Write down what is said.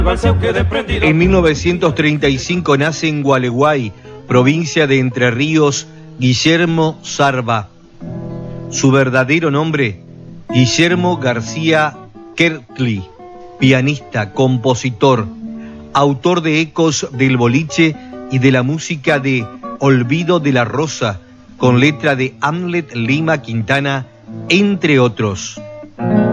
En 1935 nace en Gualeguay, provincia de Entre Ríos, Guillermo Sarva. Su verdadero nombre, Guillermo García Kertli, pianista, compositor, autor de Ecos del Boliche y de la música de Olvido de la Rosa, con letra de Hamlet Lima Quintana, entre otros.